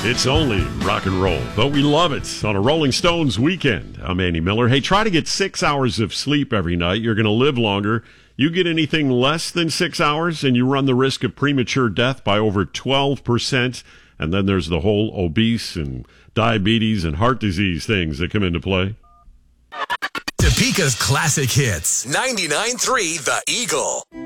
It's only rock and roll, but we love it on a Rolling Stones weekend. I'm Andy Miller. Hey, try to get 6 hours of sleep every night. You're going to live longer. You get anything less than 6 hours, and you run the risk of premature death by over 12%. And then there's the whole obese and diabetes and heart disease things that come into play. Topeka's classic hits. 99.3 The Eagle.